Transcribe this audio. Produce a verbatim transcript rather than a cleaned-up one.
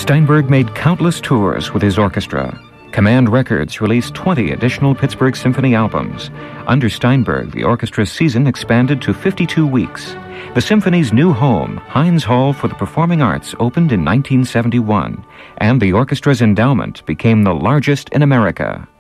Steinberg made countless tours with his orchestra. Command Records released twenty additional Pittsburgh Symphony albums. Under Steinberg, the orchestra's season expanded to fifty-two weeks. The symphony's new home, Heinz Hall for the Performing Arts, opened in nineteen seventy-one, and the orchestra's endowment became the largest in America.